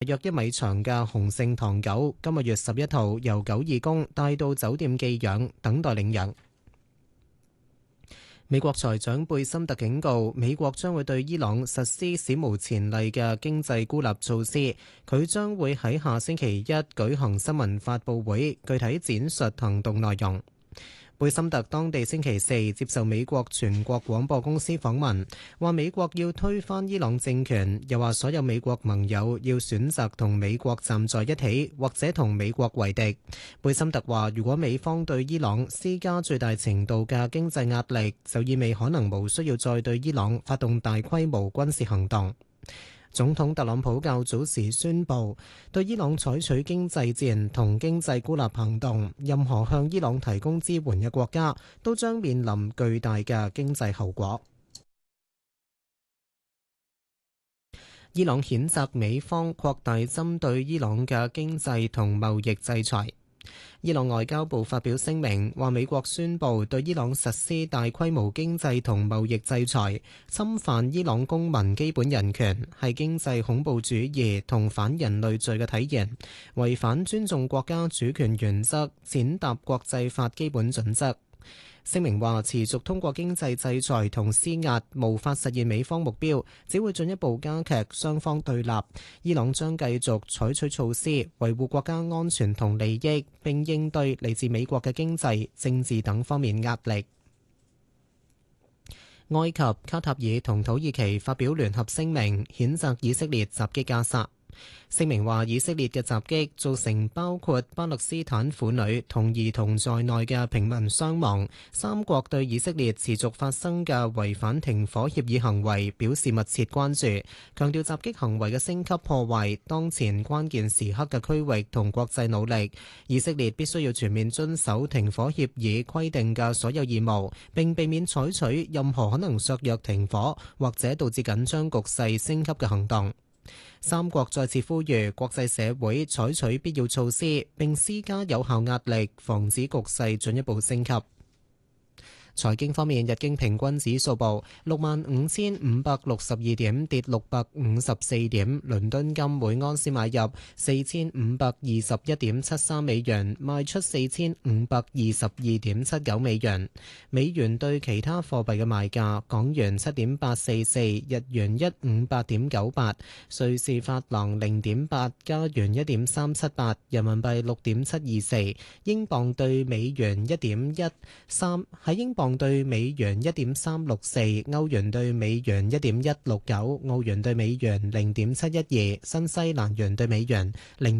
約1米長嘅雄性唐狗，今個月11號由狗義工帶到酒店寄養，等待領養。美國財長貝森特警告，美國將會對伊朗實施史無前例嘅經濟孤立措施。佢將會喺下星期一舉行新聞發佈會，具體展述行動內容。貝森特當地星期四接受美國全國廣播公司訪問，話美國要推翻伊朗政權，又話所有美國盟友要選擇同美國站在一起，或者同美國為敵。貝森特話，如果美方對伊朗施加最大程度嘅經濟壓力，就意味可能無需要再對伊朗發動大規模軍事行動。總統特朗普較早時宣布，對伊朗採取經濟戰同經濟孤立行動，任何向伊朗提供支援嘅國家都將面臨巨大嘅經濟後果。伊朗譴責美方擴大針對伊朗嘅經濟同貿易制裁。伊朗外交部發表聲明，話美國宣布對伊朗實施大規模經濟同貿易制裁，侵犯伊朗公民基本人權，係經濟恐怖主義同反人類罪嘅體現，違反尊重國家主權原則，踐踏國際法基本準則。聲明話，持續通過經濟制裁同施壓無法實現美方目標，只會進一步加劇雙方對立。伊朗將繼續採取措施維護國家安全同利益，並應對嚟自美國嘅經濟、政治等方面壓力。埃及、卡塔爾同土耳其發表聯合聲明，譴責以色列襲擊加沙。聲明話，以色列嘅襲擊造成包括巴勒斯坦婦女同兒童在內嘅平民傷亡。三國對以色列持續發生嘅違反停火協議行為表示密切關注，強調襲擊行為嘅升級破壞當前關鍵時刻嘅區域同國際努力。以色列必須要全面遵守停火協議規定嘅所有義務，並避免採取任何可能削弱停火或者導致緊張局勢升級嘅行動。三國再次呼籲國際社會採取必要措施，並施加有效壓力，防止局勢進一步升級。財經方面，日經平均指數報65,562點，跌654點。倫敦金每盎司買入4521.73美元，賣出4522.79美元。美元對其他貨幣嘅賣價：港元7.844，日元158.98，瑞士法郎0.8，加元1.378，人民幣6.724，英鎊對美元1.13，喺英鎊對美元1.364，歐元對美元1.169，澳元對美元0.712，新西蘭元對美元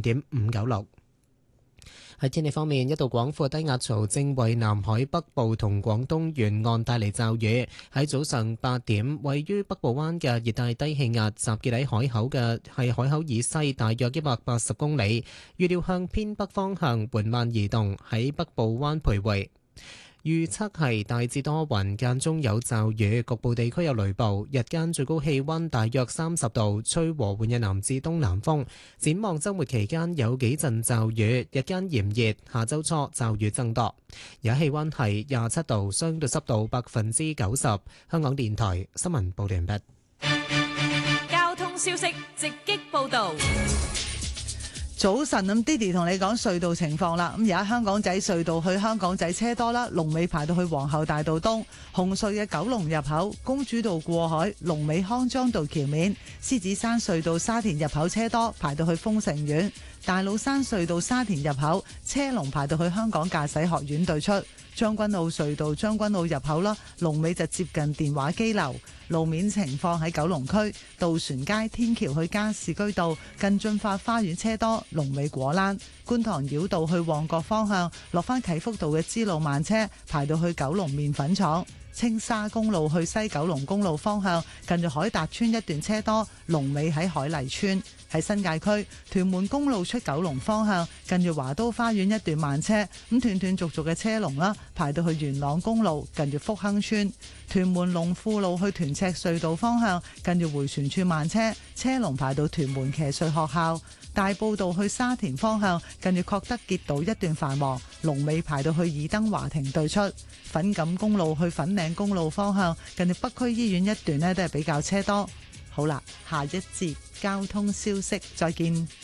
0.596。喺天氣方面，一道廣闊低壓槽正為南海北部同廣東沿岸帶嚟驟雨。喺早上8點，位於北部灣嘅熱帶低氣壓集結喺海口以西大約180公里，預料向偏北方向緩慢移動，喺北部灣徘徊。預測係大致多雲，間中有驟雨，局部地區有雷暴。日間最高氣溫大約30度，吹和緩嘅南至東南風。展望週末期間有幾陣驟雨，日間炎熱，下週初驟雨增多。而家氣溫係27度，相對濕度90%。香港電台新聞報道完畢。 交通消息直擊報道。 早晨，咁 Didi 同你講隧道情況啦。咁而家香港仔隧道去香港仔車多啦，龍尾排到去皇后大道東。紅隧嘅九龍入口公主道過海，龍尾康莊道橋面。獅子山隧道沙田入口車多，排到去豐城苑。大老山隧道沙田入口車龍排到去香港駕駛學院對出。將軍澳隧道將軍澳入口啦，龍尾就接近電話機樓。路面情況喺九龍區渡船街天橋去加士居道近駿發花園車多，龍尾果欄。觀塘繞道去旺角方向落返啟福道嘅支路慢車排到去九龍麵粉廠。青沙公路去西九龍公路方向近住海達村一段車多，龍尾喺海麗村。喺新界區屯門公路出九龍方向近住華都花園一段慢車，咁斷斷續續嘅車龍啦，排到去元朗公路近住福亨村。屯門龍富路去屯赤隧道方向近住迴旋處慢車，車龍排到屯門騎術學校。大埔道去沙田方向近住確德傑道一段繁忙，龍尾排到去爾登華庭對出。粉錦公路去粉嶺公路方向近住北區醫院一段呢都係比較車多。 好啦，下一節交通消息再見。